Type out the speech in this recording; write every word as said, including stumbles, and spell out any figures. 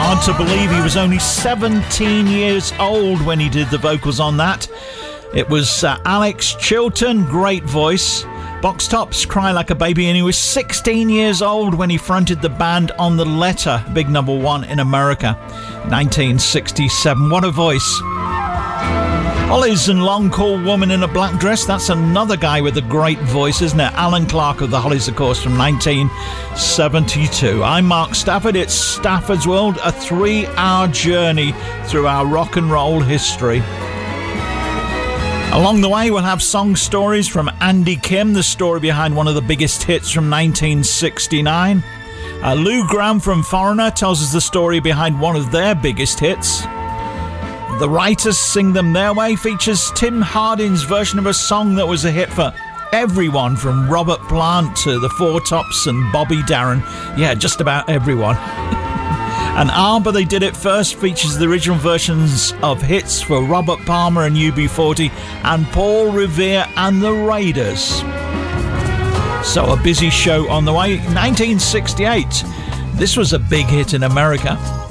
Hard to believe he was only seventeen years old when he did the vocals on that. It was uh, Alex Chilton, great voice. Box Tops, Cry Like a Baby, and he was sixteen years old when he fronted the band On the Letter, big number one in America, nineteen sixty-seven. What a voice. Hollies and Long Cool Woman in a Black Dress, that's another guy with a great voice, isn't it? Alan Clark of the Hollies, of course, from nineteen seventy-two. I'm Mark Stafford. It's Stafford's World, a three-hour journey through our rock and roll history. Along the way, we'll have song stories from Andy Kim, the story behind one of the biggest hits from nineteen sixty-nine. Uh, Lou Gramm from Foreigner tells us the story behind one of their biggest hits. The Writers Sing Them Their Way features Tim Hardin's version of a song that was a hit for everyone, from Robert Plant to the Four Tops and Bobby Darin. Yeah, just about everyone. And Ah, But They Did It First features the original versions of hits for Robert Palmer and U B forty and Paul Revere and the Raiders. So a busy show on the way. nineteen sixty-eight. This was a big hit in America.